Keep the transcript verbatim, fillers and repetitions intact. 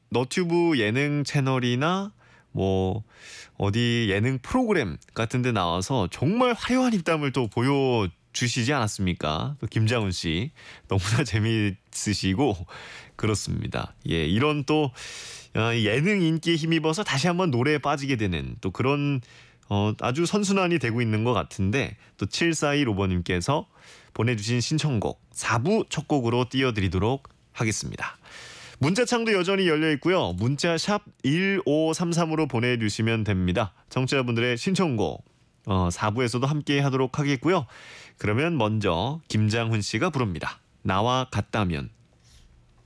너튜브 예능 채널이나 뭐 어디 예능 프로그램 같은 데 나와서 정말 화려한 입담을 또 보여주시지 않았습니까? 또 김장훈 씨 너무나 재미있으시고 그렇습니다. 예, 이런 또 어, 예능 인기에 힘입어서 다시 한번 노래에 빠지게 되는 또 그런 어, 아주 선순환이 되고 있는 것 같은데 또 칠사일오 번님께서 보내주신 신청곡 사 부 첫 곡으로 띄워드리도록 하겠습니다. 문자창도 여전히 열려 있고요. 문자 샵 일오삼삼으로 보내주시면 됩니다. 청취자분들의 신청곡 어, 사 부에서도 함께 하도록 하겠고요. 그러면 먼저 김장훈 씨가 부릅니다. 나와 같다면